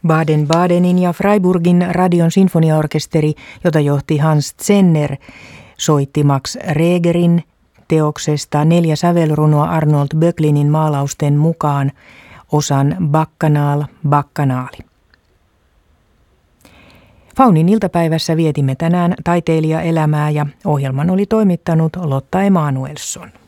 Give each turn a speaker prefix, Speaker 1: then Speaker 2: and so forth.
Speaker 1: Baden-Badenin ja Freiburgin radion sinfoniaorkesteri, jota johti Hans Zenner, soitti Max Regerin teoksesta 4 sävelrunoa Arnold Böcklinin maalausten mukaan osan Bacchanal. Faunin iltapäivässä vietimme tänään taiteilijaelämää ja ohjelman oli toimittanut Lotta Emanuelsson.